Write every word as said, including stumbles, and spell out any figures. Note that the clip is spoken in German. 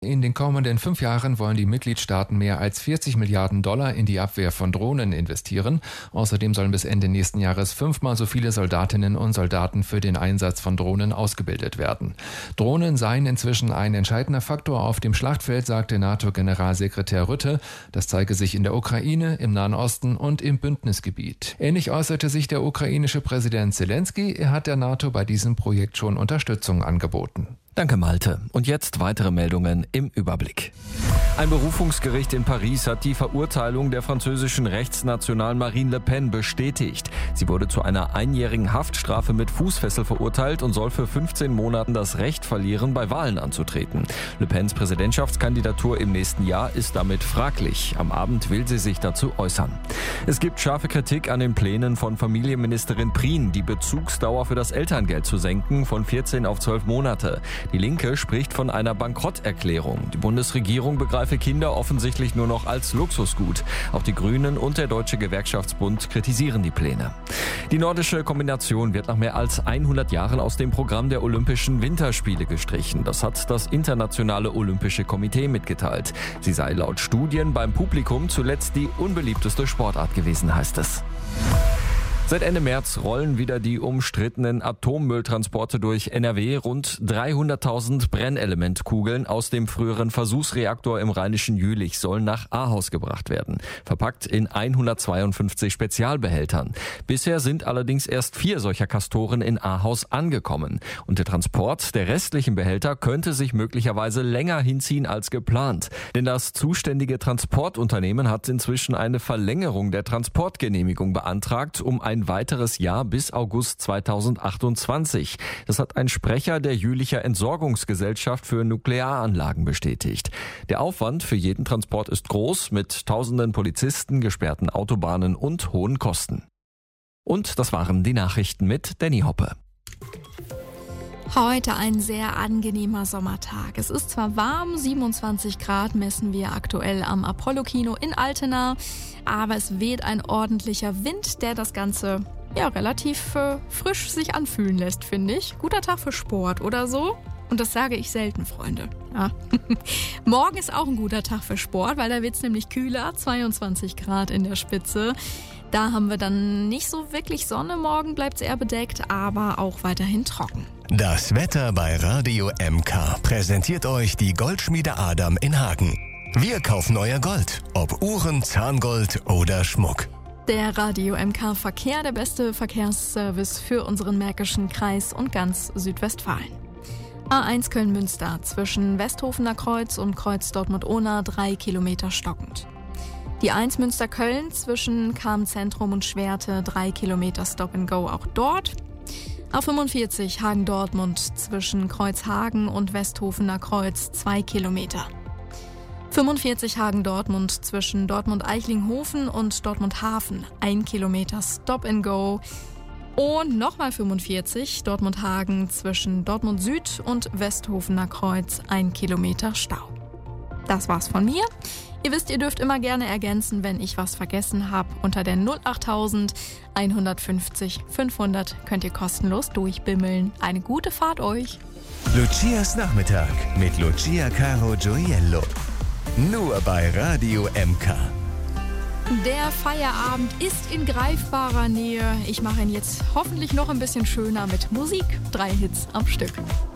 In den kommenden fünf Jahren wollen die Mitgliedstaaten mehr als vierzig Milliarden Dollar in die Abwehr von Drohnen investieren. Außerdem sollen bis Ende nächsten Jahres fünfmal so viele Soldatinnen und Soldaten für den Einsatz von Drohnen ausgebildet werden. Drohnen seien inzwischen ein entscheidender Faktor auf dem Schlachtfeld, sagte NATO-Generalsekretär Rutte. Das zeige sich in der Ukraine, im Nahen Osten und im Bündnisgebiet. Ähnlich äußerte sich der ukrainische Präsident Zelensky. Er hat der NATO bei diesem Projekt schon Unterstützung angeboten. Danke, Malte. Und jetzt weitere Meldungen im Überblick. Ein Berufungsgericht in Paris hat die Verurteilung der französischen Rechtsnationalen Marine Le Pen bestätigt. Sie wurde zu einer einjährigen Haftstrafe mit Fußfessel verurteilt und soll für fünfzehn Monaten das Recht verlieren, bei Wahlen anzutreten. Le Pens Präsidentschaftskandidatur im nächsten Jahr ist damit fraglich. Am Abend will sie sich dazu äußern. Es gibt scharfe Kritik an den Plänen von Familienministerin Prien, die Bezugsdauer für das Elterngeld zu senken von vierzehn auf zwölf Monate. Die Linke spricht von einer Bankrotterklärung. Die Bundesregierung begreife Kinder offensichtlich nur noch als Luxusgut. Auch die Grünen und der Deutsche Gewerkschaftsbund kritisieren die Pläne. Die nordische Kombination wird nach mehr als hundert Jahren aus dem Programm der Olympischen Winterspiele gestrichen. Das hat das Internationale Olympische Komitee mitgeteilt. Sie sei laut Studien beim Publikum zuletzt die unbeliebteste Sportart gewesen, heißt es. Seit Ende März rollen wieder die umstrittenen Atommülltransporte durch N R W. Rund dreihunderttausend Brennelementkugeln aus dem früheren Versuchsreaktor im rheinischen Jülich sollen nach Ahaus gebracht werden. Verpackt in hundertzweiundfünfzig Spezialbehältern. Bisher sind allerdings erst vier solcher Kastoren in Ahaus angekommen. Und der Transport der restlichen Behälter könnte sich möglicherweise länger hinziehen als geplant. Denn das zuständige Transportunternehmen hat inzwischen eine Verlängerung der Transportgenehmigung beantragt, um ein weiteres Jahr bis August zweitausendachtundzwanzig. Das hat ein Sprecher der Jülicher Entsorgungsgesellschaft für Nuklearanlagen bestätigt. Der Aufwand für jeden Transport ist groß, mit tausenden Polizisten, gesperrten Autobahnen und hohen Kosten. Und das waren die Nachrichten mit Danny Hoppe. Heute ein sehr angenehmer Sommertag. Es ist zwar warm, siebenundzwanzig Grad messen wir aktuell am Apollo-Kino in Altena, aber es weht ein ordentlicher Wind, der das Ganze ja relativ äh, frisch sich anfühlen lässt, finde ich. Guter Tag für Sport oder so. Und das sage ich selten, Freunde. Ja. Morgen ist auch ein guter Tag für Sport, weil da wird es nämlich kühler, zweiundzwanzig Grad in der Spitze. Da haben wir dann nicht so wirklich Sonne, morgen bleibt es eher bedeckt, aber auch weiterhin trocken. Das Wetter bei Radio M K präsentiert euch die Goldschmiede Adam in Hagen. Wir kaufen euer Gold, ob Uhren, Zahngold oder Schmuck. Der Radio M K Verkehr, der beste Verkehrsservice für unseren Märkischen Kreis und ganz Südwestfalen. A eins Köln-Münster zwischen Westhofener Kreuz und Kreuz Dortmund-Ohna drei Kilometer stockend. Die eins Münster-Köln zwischen Cham-Zentrum und Schwerte drei Kilometer Stop-and-Go auch dort. A fünfundvierzig Hagen-Dortmund zwischen Kreuzhagen und Westhofener Kreuz zwei Kilometer. fünfundvierzig Hagen-Dortmund zwischen Dortmund-Eichlinghofen und Dortmund-Hafen ein Kilometer Stop-and-Go. Und nochmal fünfundvierzig Dortmund-Hagen zwischen Dortmund Süd und Westhofener Kreuz ein Kilometer Stau. Das war's von mir. Ihr wisst, ihr dürft immer gerne ergänzen, wenn ich was vergessen habe. Unter der null achttausend einhundertfünfzig fünfhundert könnt ihr kostenlos durchbimmeln. Eine gute Fahrt euch. Lucias Nachmittag mit Lucia Caro Gioiello. Nur bei Radio M K. Der Feierabend ist in greifbarer Nähe. Ich mache ihn jetzt hoffentlich noch ein bisschen schöner mit Musik. Drei Hits am Stück.